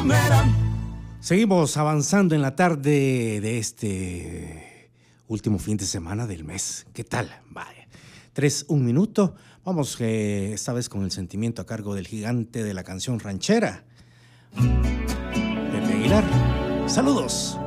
Seguimos avanzando en la tarde de este último fin de semana del mes. ¿Qué tal? Vaya. 3, 1 minuto. Vamos esta vez con el sentimiento a cargo del gigante de la canción ranchera, Pepe Aguilar. Saludos.